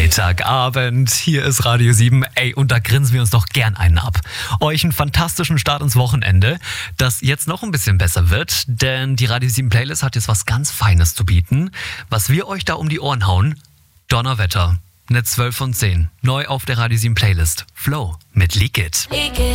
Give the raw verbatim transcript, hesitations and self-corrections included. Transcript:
Freitagabend, hier ist Radio sieben. Ey, und da grinsen wir uns doch gern einen ab. Euch einen fantastischen Start ins Wochenende, das jetzt noch ein bisschen besser wird, denn die Radio sieben Playlist hat jetzt was ganz Feines zu bieten. Was wir euch da um die Ohren hauen, Donnerwetter. Eine zwölf von zehn. Neu auf der Radio sieben Playlist. Flow mit Leak It.